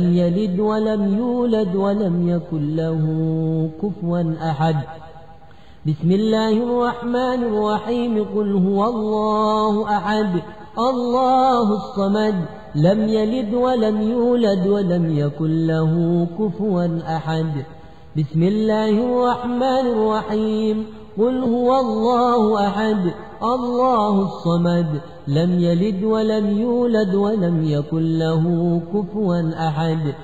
يلد ولم يولد ولم يكن له كفوا أحد. بسم الله الرحمن الرحيم. قل هو الله أحد الله الصمد لم يلد ولم يولد ولم يكن له كفوا أحد. بسم الله الرحمن الرحيم. قل هو الله أحد الله الصمد لم يلد ولم يولد ولم يكن له كفوا أحد.